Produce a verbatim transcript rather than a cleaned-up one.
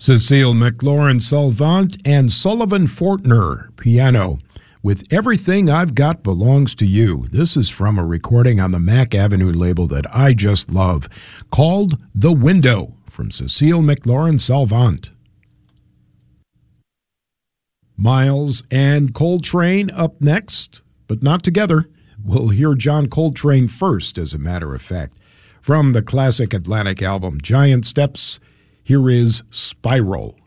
Cecile McLaurin Salvant and Sullivan Fortner, piano, with Everything I've Got Belongs to You. This is from a recording on the Mack Avenue label that I just love, called The Window, from Cecile McLaurin Salvant. Miles and Coltrane up next, but not together. We'll hear John Coltrane first, as a matter of fact. From the classic Atlantic album Giant Steps, here is Spiral.